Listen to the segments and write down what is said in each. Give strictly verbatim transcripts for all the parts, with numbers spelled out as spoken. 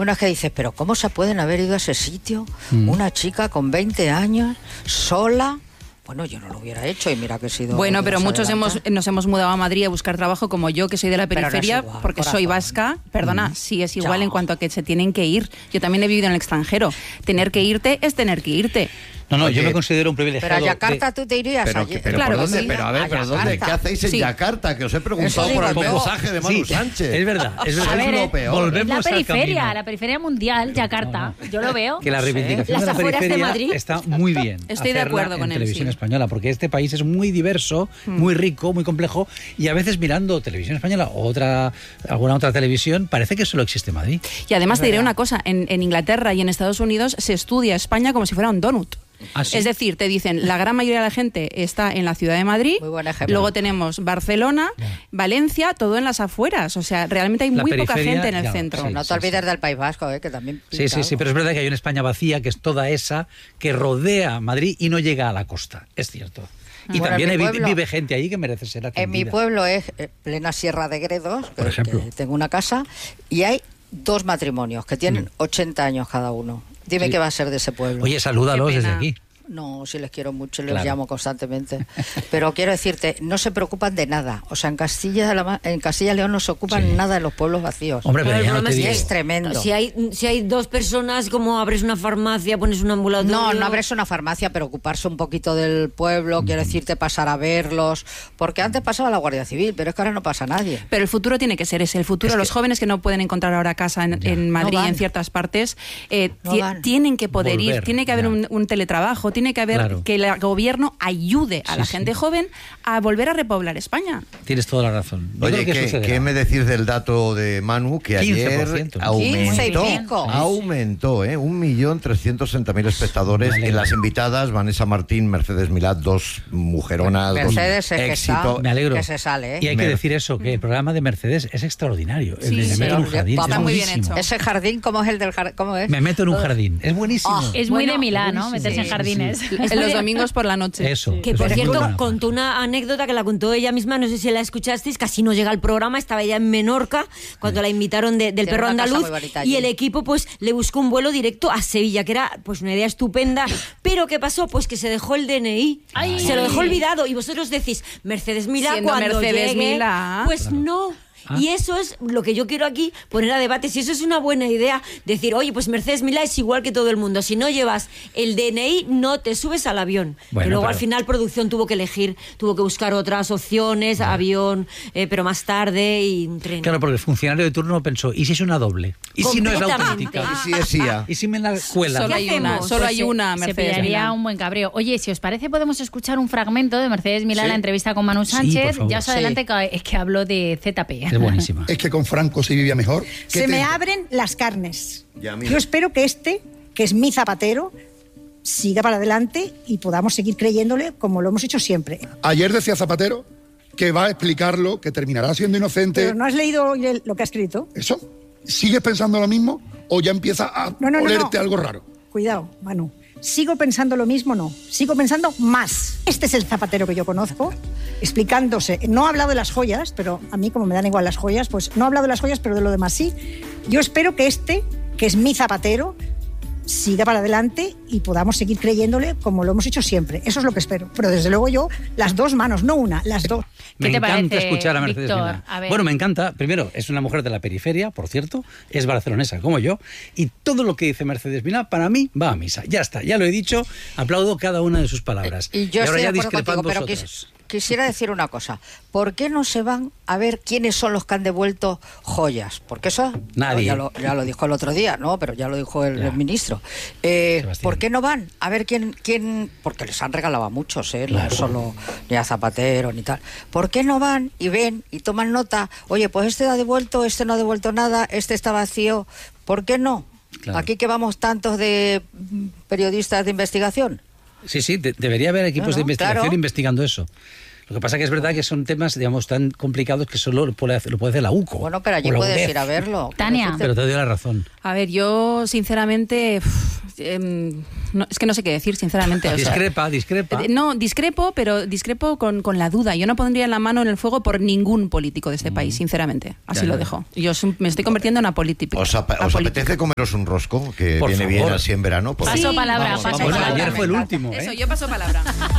Bueno, es que dices, pero ¿cómo se pueden haber ido a ese sitio? Mm. Una chica con veinte años, sola... Bueno, yo no lo hubiera hecho y mira que he sido... Bueno, pero muchos hemos, nos hemos mudado a Madrid a buscar trabajo, como yo, que soy de la periferia, no igual, porque corazón. Soy vasca. Perdona, mm. sí es igual Chao. En cuanto a que se tienen que ir. Yo también he vivido en el extranjero. Tener que irte es tener que irte. No, no, Oye, yo me considero un privilegiado. Pero a Yakarta de... tú te irías pero, allí. Pero, claro, ¿por dónde? Sí. Pero a ver, a ¿pero dónde? ¿Qué hacéis en sí. Yakarta? Que os he preguntado por el mensaje de Manu sí, Sánchez. Es verdad, es verdad. A ver, es lo peor. Volvemos la periferia, la periferia mundial, Yakarta. No, no. Yo lo veo. Que la reivindicación sí. de la periferia de Madrid. está muy bien. Estoy de acuerdo con en él. Televisión sí. Española, porque este país es muy diverso, mm. muy rico, muy complejo, y a veces mirando Televisión Española o otra, alguna otra televisión, parece que solo existe Madrid. Y además te diré una cosa, en, en Inglaterra y en Estados Unidos se estudia España como si fuera un donut. ¿Ah, sí? Es decir, te dicen, la gran mayoría de la gente está en la ciudad de Madrid, muy buen ejemplo. Luego tenemos Barcelona, yeah. Valencia, todo en las afueras, o sea, realmente hay muy poca gente en el ya, centro. Sí, no te sí, olvides sí. del País Vasco, eh, que también pinta Sí, sí, algo. sí, pero es verdad que hay una España vacía, que es toda esa, que rodea Madrid y no llega a la costa, es cierto. Y bueno, también pueblo, vive gente allí que merece ser atendida. En mi pueblo es plena Sierra de Gredos, por ejemplo. Que tengo una casa, y hay dos matrimonios que tienen mm. ochenta años cada uno. Dime sí. qué va a ser de ese pueblo. Oye, salúdalos desde aquí. No, sí les quiero mucho, les claro. llamo constantemente. Pero quiero decirte, no se preocupan de nada. O sea, en Castilla en Castilla y León no se ocupan sí. nada de los pueblos vacíos. Hombre, pero, pero ya no te digo. Es tremendo. Si hay, si hay dos personas, como abres una farmacia, pones un ambulatorio... No, no abres una farmacia, pero ocuparse un poquito del pueblo, mm. quiero decirte, pasar a verlos. Porque antes pasaba la Guardia Civil, pero es que ahora no pasa nadie. Pero el futuro tiene que ser ese. El futuro, es los que... jóvenes que no pueden encontrar ahora casa en, en Madrid y no en ciertas partes, eh, no tienen que poder Volver, ir, tiene que haber un, un teletrabajo, tiene que haber... Claro. que el gobierno ayude a sí, la gente sí. joven a volver a repoblar España. Tienes toda la razón. Yo Oye, creo que ¿qué, ¿qué me decís del dato de Manu? Que ayer aumentó, aumentó, ¿eh? Un millón trescientos sesenta mil espectadores. Vale. En las invitadas, Vanessa Martín, Mercedes Milá, dos mujeronas, Mercedes dos es éxito. Que me alegro. Que se sale, ¿eh? Y hay que decir eso, que el programa de Mercedes es extraordinario. Sí, el de sí, Me meto en un jardín está es muy bien hecho. Ese jardín, ¿cómo es el del jardín? ¿Cómo es? Me meto en un jardín. Es buenísimo. Oh, es muy bueno, de Milán, ¿no? Meterse sí, en jardines. Sí. En los domingos por la noche. Eso. Que por cierto, contó una anécdota que la contó ella misma, no sé si la escuchasteis, casi no llega al programa, estaba ella en Menorca cuando la invitaron de, del Tiene perro andaluz y el equipo pues le buscó un vuelo directo a Sevilla, que era pues una idea estupenda, pero ¿qué pasó? Pues que se dejó el D N I, Ay. se lo dejó olvidado y vosotros decís, Mercedes Milá Siendo cuando Mercedes llegue, Milá. pues Claro. no. ¿Ah? Y eso es lo que yo quiero aquí poner a debate, si eso es una buena idea, decir, oye, pues Mercedes Milá es igual que todo el mundo, si no llevas el D N I no te subes al avión. Bueno, y luego pero... al final producción tuvo que elegir, tuvo que buscar otras opciones, bueno. avión, eh, pero más tarde y un tren. Claro, porque el funcionario de turno pensó, ¿y si es una doble? ¿Y si no es la auténtica? ¿Y si es I A? ¿Y si me la cuela? Solo hay una, solo pues hay se, una Mercedes Se pillaría Milá. un buen cabreo. Oye, si os parece podemos escuchar un fragmento de Mercedes Milá, ¿sí? La entrevista con Manu Sánchez. Sí, ya os adelante sí. que es que habló de Z P. Es buenísima. Es que con Franco se vivía mejor. Se te... me abren las carnes. Ya, Yo espero que este, que es mi Zapatero, siga para adelante y podamos seguir creyéndole como lo hemos hecho siempre. Ayer decía Zapatero que va a explicarlo, que terminará siendo inocente. ¿Pero no has leído lo que ha escrito? ¿Eso? ¿Sigues pensando lo mismo o ya empieza a no, no, olerte no, no. algo raro? Cuidado, Manu. ¿Sigo pensando lo mismo? No. Sigo pensando más. Este es el Zapatero que yo conozco, explicándose. No ha hablado de las joyas, pero a mí, como me dan igual las joyas, pues no ha hablado de las joyas, pero de lo demás sí. Yo espero que este, que es mi Zapatero, siga para adelante y podamos seguir creyéndole como lo hemos hecho siempre. Eso es lo que espero. Pero desde luego yo, las dos manos, no una, las dos. Me ¿Qué te encanta parece, escuchar a Mercedes Víctor? Milá. A ver. Bueno, me encanta. Primero, es una mujer de la periferia, por cierto, es barcelonesa como yo, y todo lo que dice Mercedes Milá, para mí, va a misa. Ya está, ya lo he dicho, aplaudo cada una de sus palabras. Y yo y ahora estoy ya de acuerdo discrepad contigo, pero vosotros. quis, quisiera decir una cosa. ¿Por qué no se van a ver quiénes son los que han devuelto joyas? Porque eso Nadie. Ya lo, ya lo dijo el otro día, ¿no? Pero ya lo dijo el, Ya. el ministro. Eh, Sebastián. ¿Por qué no van a ver quién, quién? Porque les han regalado a muchos, ¿eh? Claro. No solo ni a Zapatero ni tal. ¿Por qué no van y ven y toman nota? Oye, pues este ha devuelto, este no ha devuelto nada, este está vacío. ¿Por qué no? Claro. Aquí que vamos tantos de mm, periodistas de investigación. Sí, sí, de- debería haber equipos Claro, de investigación claro. investigando eso. Lo que pasa que es verdad que son temas, digamos, tan complicados que solo lo puede hacer, lo puede hacer la U C O. Bueno, pero allí puedes U D E F. Ir a verlo. Tania. Pero te doy la razón. A ver, yo sinceramente... Uf, eh, no, es que no sé qué decir, sinceramente. O discrepa, sea, discrepa. Eh, no, discrepo, pero discrepo con, con la duda. Yo no pondría la mano en el fuego por ningún político de este mm. país, sinceramente. Así ya, lo ya. dejo. Yo me estoy convirtiendo en una política. ¿Os, ap ¿os apetece comeros un rosco? Que por viene favor. bien así en verano. Paso sí, palabra, vamos, paso bueno, palabra. Ayer fue el último. ¿eh? Eso, yo paso palabra.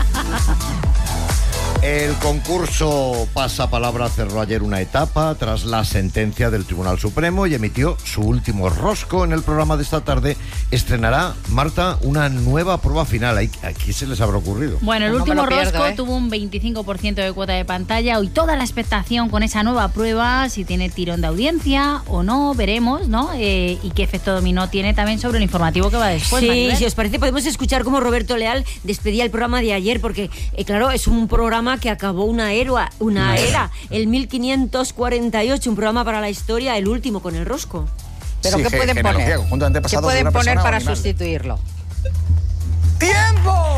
El concurso Pasapalabra cerró ayer una etapa tras la sentencia del Tribunal Supremo y emitió su último rosco. En el programa de esta tarde estrenará, Marta, una nueva prueba final. ¿A quién se les habrá ocurrido? Bueno, el no último pierdo, rosco ¿eh? tuvo un veinticinco por ciento de cuota de pantalla y toda la expectación con esa nueva prueba, si tiene tirón de audiencia o no, veremos, ¿no? Eh, y qué efecto dominó tiene también sobre el informativo que va después. Sí, Maribel. si os parece podemos escuchar cómo Roberto Leal despedía el programa de ayer, porque eh, claro, es un programa que acabó una era, una era, el mil quinientos cuarenta y ocho, un programa para la historia, el último con el rosco. ¿Pero sí, qué pueden poner? ¿Qué pueden poner para sustituirlo? ¡Tiempo!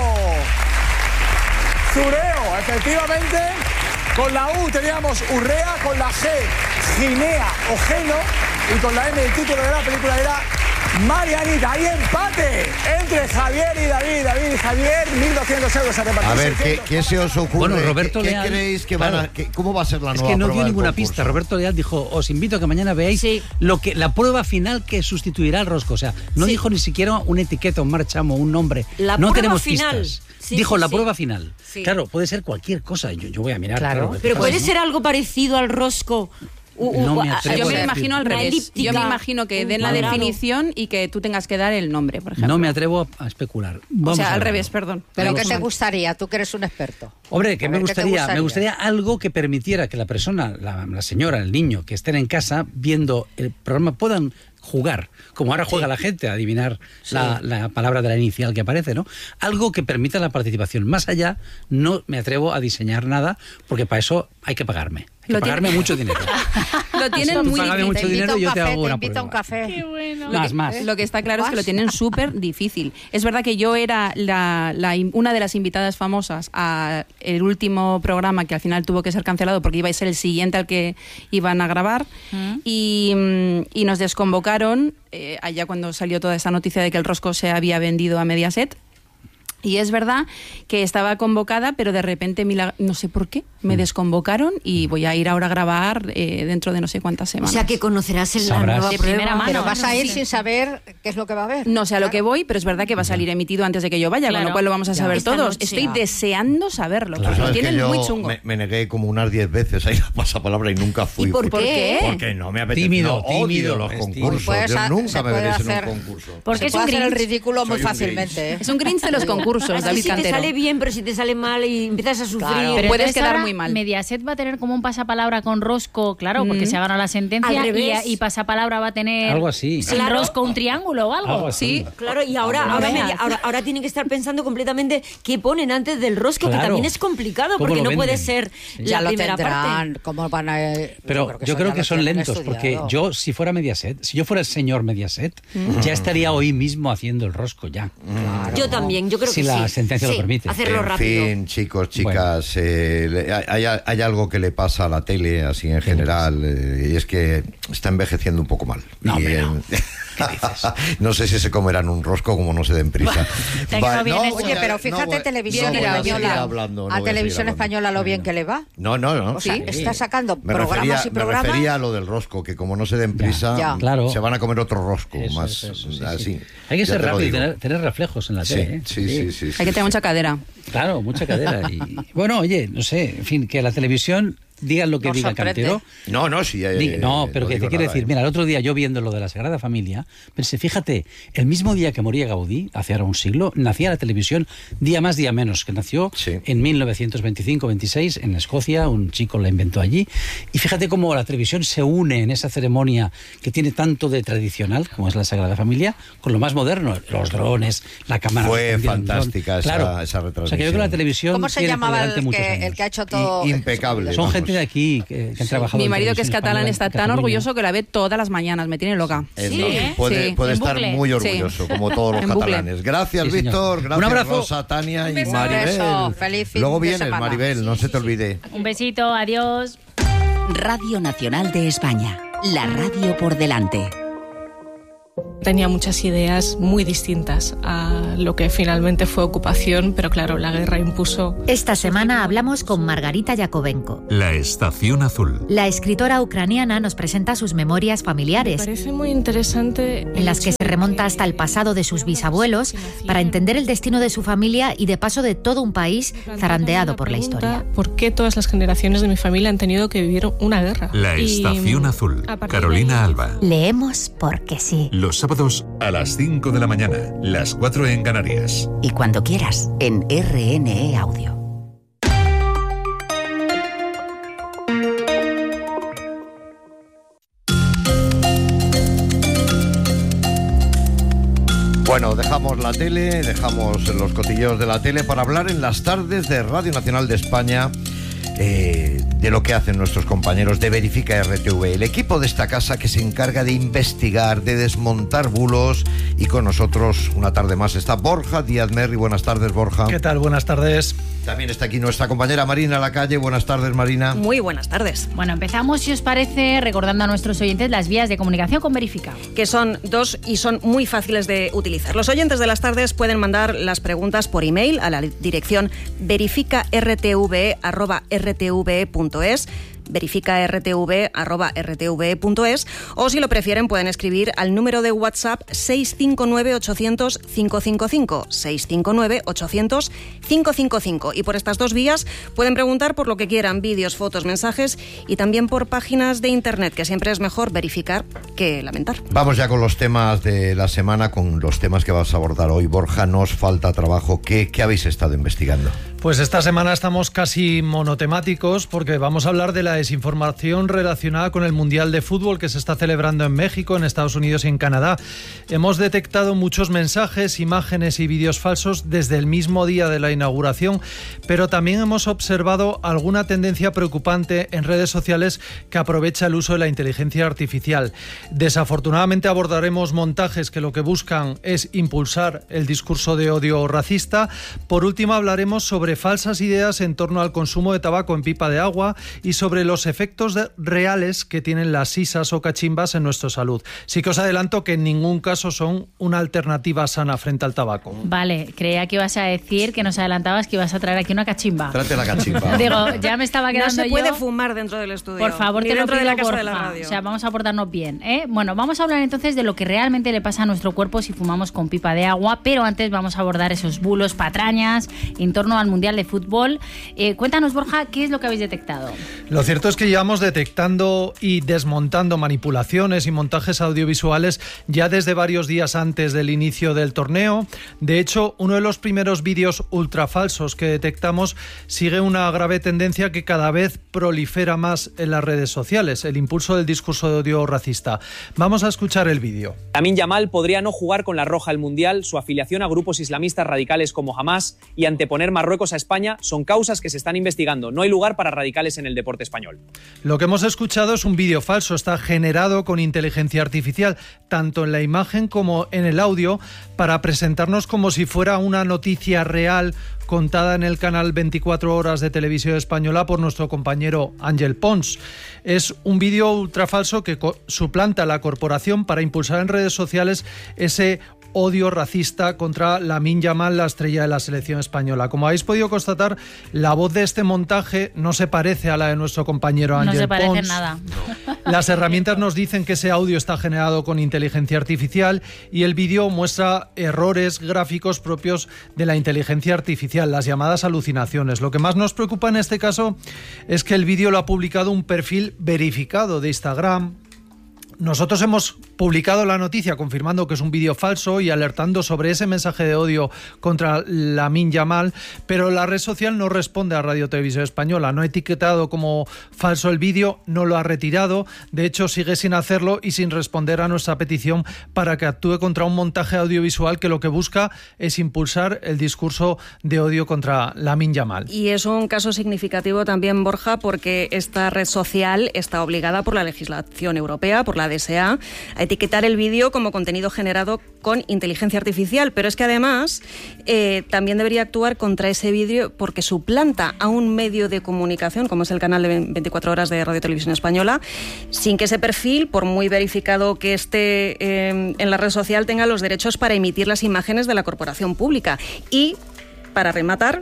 Zureo, efectivamente. Con la U teníamos Urrea, con la G, Ginea o Geno, y con la M el título de la película era Marianita. Hay empate entre Javier y David. David y Javier, mil doscientos euros a repartir. A ver, ¿qué, ¿qué se os ocurre? Bueno, Roberto ¿Qué, Leal, ¿qué creéis que van a, que, cómo va a ser la es nueva que no prueba dio ninguna del concurso? pista. Roberto Leal dijo, os invito a que mañana veáis sí. lo que la prueba final que sustituirá al rosco. O sea, no sí. dijo ni siquiera una etiqueta, un marchamo, un nombre. La no prueba tenemos final. pistas. Sí, dijo sí, la sí. prueba final. Sí. Claro, puede ser cualquier cosa. Yo, yo voy a mirar. Claro. claro Pero puede ¿no? ser algo parecido al rosco. Uh, uh, No me uh, atrevo Yo me a lo imagino al revés. elíptica, Yo me imagino que den la cuadrado. definición y que tú tengas que dar el nombre, por ejemplo. No me atrevo a especular. Vamos o sea, a al verlo. revés, perdón. ¿Pero Vamos qué te a ver. gustaría? Tú que eres un experto. Hombre, que me ver, ¿qué te gustaría, gustaría? me gustaría algo que permitiera que la persona, la, la señora, el niño que estén en casa viendo el programa puedan jugar, como ahora juega sí. la gente a adivinar sí. la, la palabra de la inicial que aparece, ¿no? Algo que permita la participación. Más allá, no me atrevo a diseñar nada, porque para eso hay que pagarme. Hay que Lo pagarme tiene... mucho dinero. Lo tienen muy Págame difícil. mucho dinero y yo te hago te una invito a un prueba. café. Qué bueno. Más, más. Lo que está claro es que lo tienen súper difícil. Es verdad que yo era la, la, una de las invitadas famosas a el último programa que al final tuvo que ser cancelado porque iba a ser el siguiente al que iban a grabar ¿Mm? y, y nos desconvocaron eh, allá cuando salió toda esa noticia de que el rosco se había vendido a Mediaset. Y es verdad que estaba convocada, pero de repente, no sé por qué, me desconvocaron y voy a ir ahora a grabar eh, dentro de no sé cuántas semanas. O sea, que conocerás en la nueva de prueba. primera mano. Pero vas a ir sí. sin saber qué es lo que va a haber. No sé a claro. lo que voy, pero es verdad que va a salir emitido antes de que yo vaya, Claro. con lo cual lo vamos a saber Esta todos. noche. Estoy Ah. deseando saberlo, Claro, porque lo es que tienen yo muy chungo. Me, me negué como unas diez veces a ir a Pasapalabra y nunca fui. ¿Y por Porque- qué? Porque no me apetece. Tímido, no, odio tímido, los es concursos. tímido. Yo Se nunca me puede veré hacer- en un concurso. Porque Se es un puede hacer el Grinch. ridículo muy Soy un fácilmente. ¿eh? Es un Grinch de los concursos, Así David si te Cantero. sale bien, pero si te sale mal y empiezas a sufrir. Claro. Pero puedes entonces quedar ahora muy mal. Mediaset va a tener como un pasapalabra con rosco, claro, porque Mm. se ha ganado la sentencia. Al revés. Y, y pasapalabra va a tener Algo así. sin Claro. rosco un triángulo o algo. Algo así. Sí. Claro, y ahora, No ahora, veas. media- ahora, ahora tienen que estar pensando completamente qué ponen antes del rosco, Claro. que también es complicado, ¿Cómo porque lo no puede venden? ser Ya la lo primera tendrán. parte. ¿Cómo van a...? Pero yo creo eso que ya son lo tienen lentos, porque estudiado. yo, si fuera Mediaset, si yo fuera el señor Mediaset, ya estaría hoy mismo haciendo el rosco ya. Claro. Yo también, yo creo Si que sí. la sentencia lo Sí, permite. hacerlo En rápido. fin, chicos, chicas, eh, le- hay, hay algo que le pasa a la tele, así en general, eh, y es que está envejeciendo un poco mal. No, Y hombre, en- no. no sé si se comerán un rosco como no se den prisa. Te ha quedado bien hecho. Oye, pero no fíjate voy- televisión no voy a seguir española. hablando, no a voy a televisión seguir hablando. española lo bien que le va. No, no, no. O sea, Sí. está sacando Me programas refería, y me programas. refería a lo del rosco, que como no se den prisa, Ya. Claro. se van a comer otro rosco. Eso, más eso, eso, sí, así. sí. Hay que Ya ser te lo rápido y digo. tener, tener reflejos en la Sí, tele. ¿eh? sí, sí, sí, Hay sí, que tener sí. mucha cadera. Claro, mucha cadera. Y, bueno, oye, no sé, en fin, que la televisión digan lo que Nos diga sorprende. Cantero. No, no, sí. eh, Diga- no, eh, pero que te digo quiero nada, decir, eh. mira, el otro día yo viendo lo de la Sagrada Familia, pensé, fíjate, el mismo día que moría Gaudí, hace ahora un siglo, nacía la televisión día más, día menos, que nació Sí. en mil novecientos veinticinco veintiséis en Escocia, un chico la inventó allí, y fíjate cómo la televisión se une en esa ceremonia que tiene tanto de tradicional, como es la Sagrada Familia, con lo más moderno, los drones, la cámara. Fue que prendía un fantástica dron. esa- claro. esa O sea, que yo creo retransmisión. que la televisión ¿Cómo se tiene por llamaba delante el muchos que, años. el que ha hecho todo? I- impecable. Son vamos. gente gente de aquí que, que han trabajado. Mi marido, que es catalán, está tan orgulloso que la ve todas las mañanas. Me tiene loca. ¿Sí? Puede, sí. puede estar muy orgulloso, sí. como todos los catalanes. Gracias, sí, Víctor. Gracias, un abrazo. Rosa, Tania y Un Maribel. beso. Feliz fin Luego de vienes, semana. Maribel, no se te olvide. Un besito, adiós. Radio Nacional de España, la radio por delante. Tenía muchas ideas muy distintas a lo que finalmente fue ocupación, pero claro, la guerra impuso... Esta semana hablamos con Margarita Yakovenko. La Estación Azul. La escritora ucraniana nos presenta sus memorias familiares. Me parece muy interesante... En las que se remonta hasta el pasado de sus bisabuelos para entender el destino de su familia y de paso de todo un país zarandeado por la historia. ¿Por qué todas las generaciones de mi familia han tenido que vivir una guerra? La Estación y... Azul. Carolina Alba. Leemos porque sí. Los sábados a las cinco de la mañana, las cuatro en Canarias. Y cuando quieras, en R N E Audio. Bueno, dejamos la tele, dejamos los cotilleos de la tele para hablar en las tardes de Radio Nacional de España eh, de lo que hacen nuestros compañeros de Verifica R T V, el equipo de esta casa que se encarga de investigar, de desmontar bulos, y con nosotros una tarde más está Borja Díaz Merri. Buenas tardes, Borja. ¿Qué tal? Buenas tardes. También está aquí nuestra compañera Marina Lacalle. Buenas tardes, Marina. Muy buenas tardes. Bueno, empezamos, si os parece, recordando a nuestros oyentes las vías de comunicación con Verifica. Que son dos y son muy fáciles de utilizar. Los oyentes de las tardes pueden mandar las preguntas por email a la dirección verifica r t v arroba r t v punto es, verifica r t v arroba r t v punto es, o si lo prefieren pueden escribir al número de WhatsApp seis cinco nueve ochocientos cinco cinco cinco, seis cinco nueve ochocientos cinco cinco cinco, y por estas dos vías pueden preguntar por lo que quieran, vídeos, fotos, mensajes, y también por páginas de internet, que siempre es mejor verificar que lamentar. Vamos ya con los temas de la semana, con los temas que vas a abordar hoy, Borja. Nos falta trabajo. ¿Qué, qué habéis estado investigando? Pues esta semana estamos casi monotemáticos porque vamos a hablar de la desinformación relacionada con el Mundial de Fútbol que se está celebrando en México, en Estados Unidos y en Canadá. Hemos detectado muchos mensajes, imágenes y vídeos falsos desde el mismo día de la inauguración, pero también hemos observado alguna tendencia preocupante en redes sociales que aprovecha el uso de la inteligencia artificial. Desafortunadamente abordaremos montajes que lo que buscan es impulsar el discurso de odio racista. Por último, hablaremos sobre falsas ideas en torno al consumo de tabaco en pipa de agua y sobre los efectos de, reales que tienen las sisas o cachimbas en nuestra salud. Sí que os adelanto que en ningún caso son una alternativa sana frente al tabaco. Vale, creía que ibas a decir, que nos adelantabas que ibas a traer aquí una cachimba. Tráete la cachimba. Digo, ya me estaba quedando No se puede yo. fumar dentro del estudio. Por favor, ni te lo dentro pido, de la casa Borja. de la radio. O sea, vamos a portarnos bien, ¿eh? Bueno, vamos a hablar entonces de lo que realmente le pasa a nuestro cuerpo si fumamos con pipa de agua, pero antes vamos a abordar esos bulos, patrañas en torno al Mundial de Fútbol. Eh, cuéntanos, Borja, ¿qué es lo que habéis detectado? Lo cierto es que llevamos detectando y desmontando manipulaciones y montajes audiovisuales ya desde varios días antes del inicio del torneo. De hecho, uno de los primeros vídeos ultrafalsos que detectamos sigue una grave tendencia que cada vez prolifera más en las redes sociales, el impulso del discurso de odio racista. Vamos a escuchar el vídeo. Lamine Yamal podría no jugar con la roja al Mundial. Su afiliación a grupos islamistas radicales como Hamas y anteponer Marruecos a España son causas que se están investigando. No hay lugar para radicales en el deporte español. Lo que hemos escuchado es un vídeo falso. Está generado con inteligencia artificial, tanto en la imagen como en el audio, para presentarnos como si fuera una noticia real contada en el canal veinticuatro horas de Televisión Española por nuestro compañero Ángel Pons. Es un vídeo ultrafalso que suplanta a la corporación para impulsar en redes sociales ese odio racista contra Lamine Yamal, la estrella de la selección española. Como habéis podido constatar, la voz de este montaje no se parece a la de nuestro compañero Ángel Pons. No se parece en nada. Las herramientas nos dicen que ese audio está generado con inteligencia artificial y el vídeo muestra errores gráficos propios de la inteligencia artificial, las llamadas alucinaciones. Lo que más nos preocupa en este caso es que el vídeo lo ha publicado un perfil verificado de Instagram. Nosotros hemos publicado la noticia confirmando que es un vídeo falso y alertando sobre ese mensaje de odio contra Lamine Yamal, pero la red social no responde a Radio Televisión Española, no ha etiquetado como falso el vídeo, no lo ha retirado, de hecho sigue sin hacerlo y sin responder a nuestra petición para que actúe contra un montaje audiovisual que lo que busca es impulsar el discurso de odio contra Lamine Yamal. Y es un caso significativo también, Borja, porque esta red social está obligada por la legislación europea, por la D S A, a etiquetar el vídeo como contenido generado con inteligencia artificial, pero es que además eh, también debería actuar contra ese vídeo porque suplanta a un medio de comunicación, como es el canal de veinticuatro horas de Radio Televisión Española, sin que ese perfil, por muy verificado que esté eh, en la red social, tenga los derechos para emitir las imágenes de la corporación pública. Y para rematar,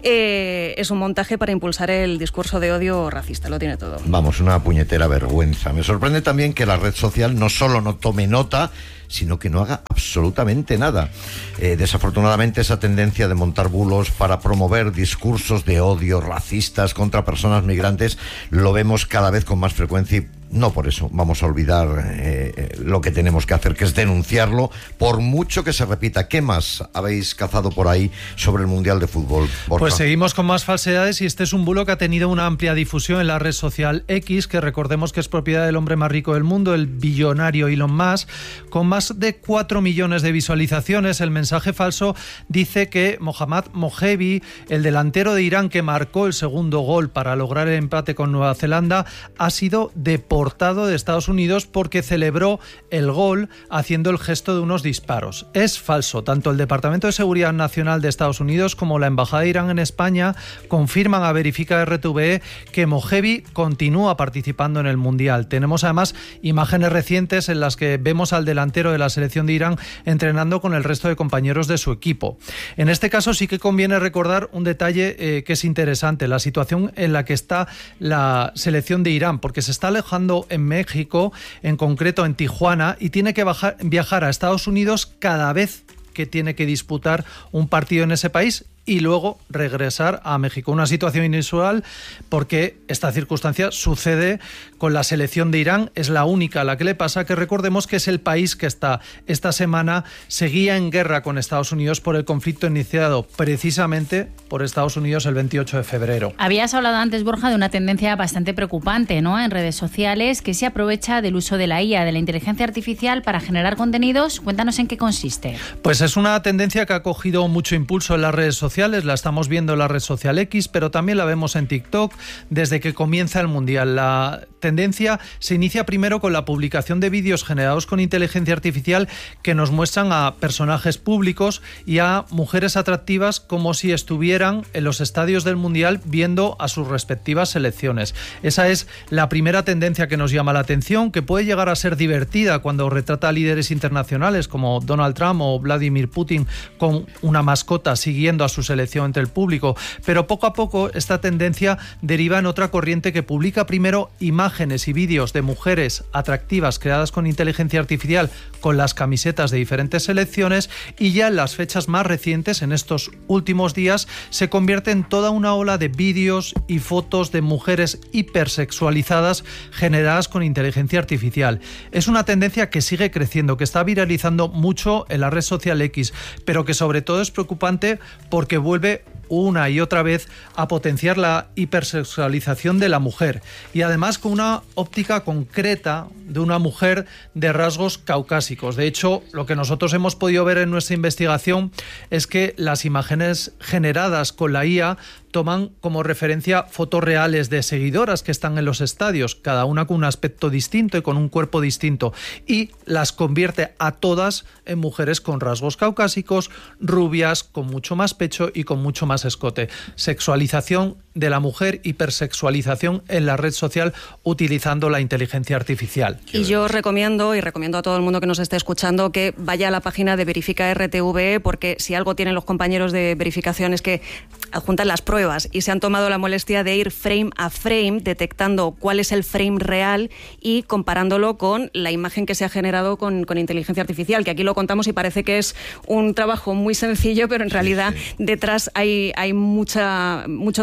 eh, es un montaje para impulsar el discurso de odio racista, lo tiene todo. Vamos, una puñetera vergüenza. Me sorprende también que la red social no solo no tome nota, sino que no haga absolutamente nada. Eh, desafortunadamente, esa tendencia de montar bulos para promover discursos de odio racistas contra personas migrantes lo vemos cada vez con más frecuencia y no por eso vamos a olvidar eh, lo que tenemos que hacer, que es denunciarlo, por mucho que se repita. ¿Qué más habéis cazado por ahí sobre el Mundial de Fútbol, Borja? Pues seguimos con más falsedades y este es un bulo que ha tenido una amplia difusión en la red social X, que recordemos que es propiedad del hombre más rico del mundo, el billonario Elon Musk, con más de cuatro millones de visualizaciones. El mensaje falso dice que Mohammad Mojebi, el delantero de Irán que marcó el segundo gol para lograr el empate con Nueva Zelanda, ha sido deportado de Estados Unidos porque celebró el gol haciendo el gesto de unos disparos. Es falso. Tanto el Departamento de Seguridad Nacional de Estados Unidos como la Embajada de Irán en España confirman a Verifica R T V E que Mojebi continúa participando en el Mundial. Tenemos además imágenes recientes en las que vemos al delantero de la selección de Irán entrenando con el resto de compañeros de su equipo. En este caso sí que conviene recordar un detalle eh, que es interesante, la situación en la que está la selección de Irán, porque se está alejando en México, en concreto en Tijuana, y tiene que bajar, viajar a Estados Unidos cada vez que tiene que disputar un partido en ese país y luego regresar a México. Una situación inusual porque esta circunstancia sucede con la selección de Irán, es la única a la que le pasa, que recordemos que es el país que está esta semana seguía en guerra con Estados Unidos por el conflicto iniciado precisamente por Estados Unidos el veintiocho de febrero. Habías hablado antes, Borja, de una tendencia bastante preocupante, ¿no?, en redes sociales, que se aprovecha del uso de la I A, de la inteligencia artificial, para generar contenidos. Cuéntanos en qué consiste. Pues es una tendencia que ha cogido mucho impulso en las redes sociales. La estamos viendo en la red social X, pero también la vemos en TikTok desde que comienza el Mundial. La tendencia se inicia primero con la publicación de vídeos generados con inteligencia artificial que nos muestran a personajes públicos y a mujeres atractivas como si estuvieran en los estadios del Mundial viendo a sus respectivas selecciones. Esa es la primera tendencia que nos llama la atención, que puede llegar a ser divertida cuando retrata a líderes internacionales como Donald Trump o Vladimir Putin con una mascota siguiendo a sus selección entre el público, pero poco a poco esta tendencia deriva en otra corriente que publica primero imágenes y vídeos de mujeres atractivas creadas con inteligencia artificial con las camisetas de diferentes selecciones y ya en las fechas más recientes, en estos últimos días, se convierte en toda una ola de vídeos y fotos de mujeres hipersexualizadas generadas con inteligencia artificial. Es una tendencia que sigue creciendo, que está viralizando mucho en la red social X, pero que sobre todo es preocupante porque vuelve una y otra vez a potenciar la hipersexualización de la mujer y además con una óptica concreta de una mujer de rasgos caucásicos. De hecho, lo que nosotros hemos podido ver en nuestra investigación es que las imágenes generadas con la I A toman como referencia fotos reales de seguidoras que están en los estadios, cada una con un aspecto distinto y con un cuerpo distinto, y las convierte a todas en mujeres con rasgos caucásicos, rubias, con mucho más pecho y con mucho más escote. Sexualización de la mujer, hipersexualización en la red social utilizando la inteligencia artificial. Y yo os recomiendo, y recomiendo a todo el mundo que nos esté escuchando, que vaya a la página de Verifica R T V E, porque si algo tienen los compañeros de verificación es que adjuntan las pruebas y se han tomado la molestia de ir frame a frame detectando cuál es el frame real y comparándolo con la imagen que se ha generado con, con inteligencia artificial, que aquí lo contamos y parece que es un trabajo muy sencillo, pero en realidad sí, sí. detrás hay, hay mucha, mucho trabajo minucioso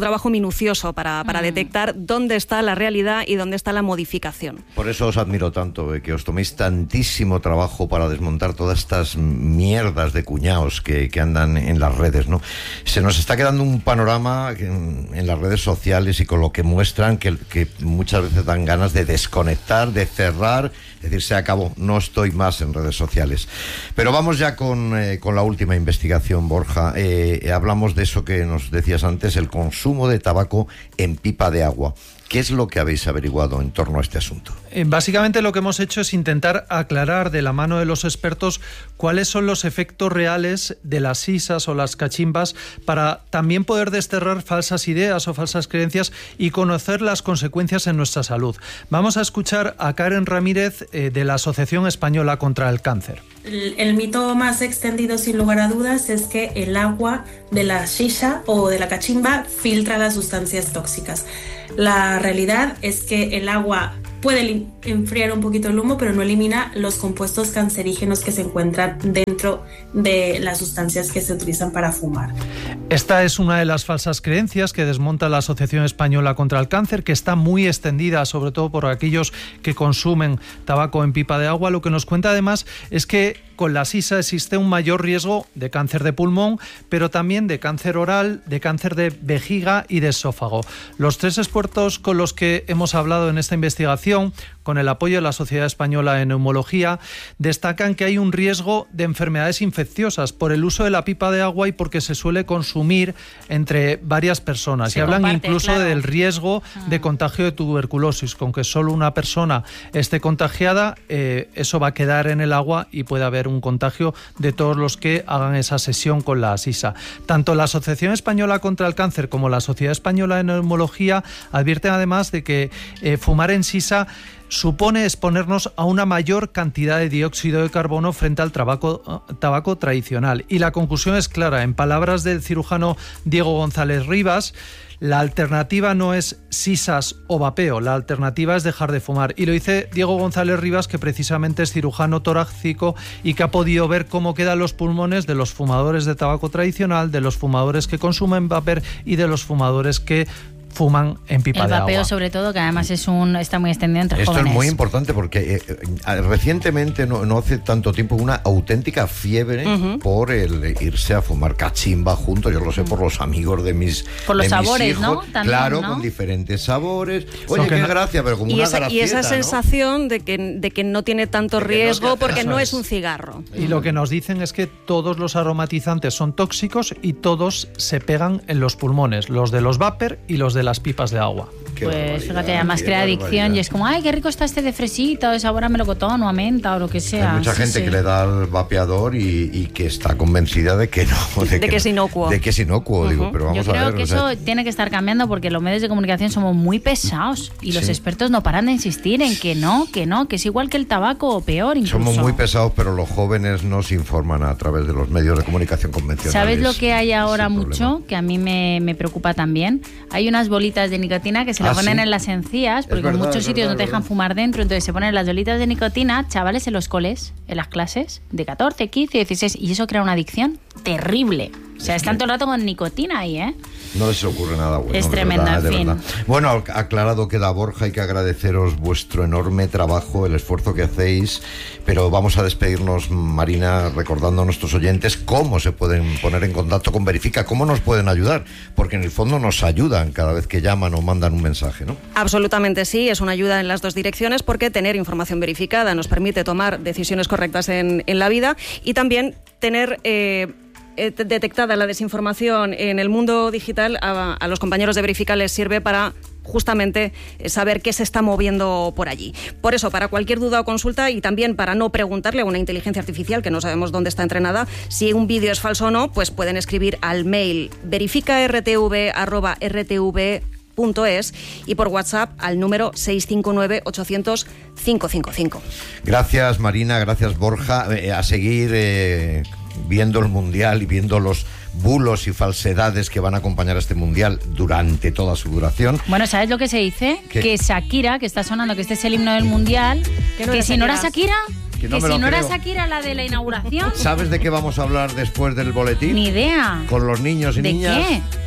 minucioso para, para mm. detectar dónde está la realidad y dónde está la modificación. Por eso os admiro tanto, eh, que os toméis tantísimo trabajo para desmontar todas estas mierdas de cuñados que, que andan en las redes, ¿no? Se nos está quedando un panorama en, en las redes sociales y con lo que muestran que, que muchas veces dan ganas de desconectar, de cerrar, es decir, se acabó, no estoy más en redes sociales. Pero vamos ya con, eh, con la última investigación, Borja. Eh, hablamos de eso que nos decías antes, el consumo de tabaco en pipa de agua. ¿Qué es lo que habéis averiguado en torno a este asunto? Eh, básicamente lo que hemos hecho es intentar aclarar de la mano de los expertos cuáles son los efectos reales de las sisas o las cachimbas para también poder desterrar falsas ideas o falsas creencias y conocer las consecuencias en nuestra salud. Vamos a escuchar a Karen Ramírez eh, de la Asociación Española contra el Cáncer. El, el mito más extendido, sin lugar a dudas, es que el agua de la shisha o de la cachimba filtra las sustancias tóxicas. La realidad es que el agua puede enfriar un poquito el humo, pero no elimina los compuestos cancerígenos que se encuentran dentro de las sustancias que se utilizan para fumar. Esta es una de las falsas creencias que desmonta la Asociación Española contra el Cáncer, que está muy extendida, sobre todo por aquellos que consumen tabaco en pipa de agua. Lo que nos cuenta además es que con la sisa existe un mayor riesgo de cáncer de pulmón, pero también de cáncer oral, de cáncer de vejiga y de esófago. Los tres expertos con los que hemos hablado en esta investigación, con el apoyo de la Sociedad Española de Neumología, destacan que hay un riesgo de enfermedades infecciosas por el uso de la pipa de agua y porque se suele consumir entre varias personas. Se y hablan comparte, incluso claro. del riesgo de contagio de tuberculosis. Con que solo una persona esté contagiada, eh, eso va a quedar en el agua y puede haber un contagio de todos los que hagan esa sesión con la sisa. Tanto la Asociación Española contra el Cáncer como la Sociedad Española de Neumología advierten además de que eh, fumar en sisa supone exponernos a una mayor cantidad de dióxido de carbono frente al tabaco, tabaco tradicional. Y la conclusión es clara. En palabras del cirujano Diego González Rivas, la alternativa no es sisas o vapeo, la alternativa es dejar de fumar. Y lo dice Diego González Rivas, que precisamente es cirujano torácico y que ha podido ver cómo quedan los pulmones de los fumadores de tabaco tradicional, de los fumadores que consumen vapor y de los fumadores que fuman en pipa el de vapeo, agua. Sobre todo, que además es un está muy extendido entre Esto jóvenes. Esto es muy importante porque eh, eh, recientemente, no, no hace tanto tiempo, una auténtica fiebre uh-huh. por el irse a fumar cachimba juntos. Yo lo sé uh-huh. por los amigos de mis Por los de sabores, mis hijos, ¿no? También, claro, ¿no? con diferentes sabores. Oye, qué no... gracia, pero como y una esa, gracieta, Y esa sensación ¿no? de, que, de que no tiene tanto riesgo no porque no es un cigarro. Y lo que nos dicen es que todos los aromatizantes son tóxicos y todos se pegan en los pulmones, los de los vapor y los de las pipas de agua. Qué pues fíjate, además crea adicción y es como, ay, qué rico está este de fresita o de sabor a melocotón o a menta o lo que sea. Hay mucha sí, gente sí. que le da al vapeador y, y que está convencida de que no. De, de que, que es inocuo. De que es inocuo, uh-huh. digo, pero vamos Yo a ver. Yo creo que o sea, eso tiene que estar cambiando porque los medios de comunicación somos muy pesados y los sí. expertos no paran de insistir en que no, que no, que es igual que el tabaco o peor incluso. Somos muy pesados, pero los jóvenes no se informan a través de los medios de comunicación convencionales. ¿Sabes lo que hay ahora mucho? Que a mí me, me preocupa también. Hay unas bolitas de nicotina que se ¿Ah, la ponen sí? en las encías, porque verdad, en muchos sitios verdad, no te dejan verdad. fumar dentro, entonces se ponen las bolitas de nicotina, chavales en los coles, en las clases, de catorce, quince, dieciséis, y eso crea una adicción terrible. O sea, es están que... todo el rato con nicotina ahí, ¿eh? No les ocurre nada bueno. Es tremendo, verdad, en fin. Verdad. Bueno, aclarado queda, Borja, hay que agradeceros vuestro enorme trabajo, el esfuerzo que hacéis, pero vamos a despedirnos, Marina, recordando a nuestros oyentes cómo se pueden poner en contacto con Verifica, cómo nos pueden ayudar, porque en el fondo nos ayudan cada vez que llaman o mandan un mensaje, ¿no? Absolutamente sí, es una ayuda en las dos direcciones porque tener información verificada nos permite tomar decisiones correctas en, en la vida y también tener... Eh, detectada la desinformación en el mundo digital, a, a los compañeros de Verifica les sirve para justamente saber qué se está moviendo por allí. Por eso, para cualquier duda o consulta y también para no preguntarle a una inteligencia artificial que no sabemos dónde está entrenada si un vídeo es falso o no, pues pueden escribir al mail verificartv arroba rtv punto es y por WhatsApp al número seis cinco nueve, ochocientos, cinco cinco cinco. Gracias, Marina, gracias, Borja. Eh, a seguir eh, viendo el Mundial y viendo los bulos y falsedades que van a acompañar a este Mundial durante toda su duración. Bueno, ¿sabes lo que se dice? ¿Qué? Que Shakira, que está sonando, que este es el himno del Mundial, que, no que si no era Shakira... Que, no que si no era Shakira la de la inauguración... ¿Sabes de qué vamos a hablar después del boletín? Ni idea. Con los niños y ¿De niñas... qué?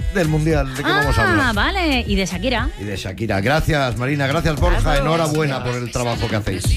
del Mundial, ¿de qué ah, vamos a hablar? Ah, vale, y de Shakira. Y de Shakira. Gracias, Marina, gracias, Borja, gracias. Enhorabuena por el trabajo que hacéis.